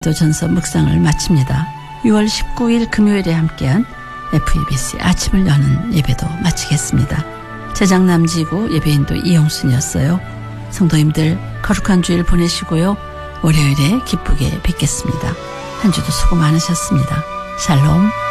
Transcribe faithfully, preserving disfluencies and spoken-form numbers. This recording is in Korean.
또 전서 묵상을 마칩니다. 유월 십구일 금요일에 함께한 에프이비씨 아침을 여는 예배도 마치겠습니다. 제작 남지구 예배인도 이영순이었어요. 성도님들 거룩한 주일 보내시고요. 월요일에 기쁘게 뵙겠습니다. 한 주도 수고 많으셨습니다. 샬롬.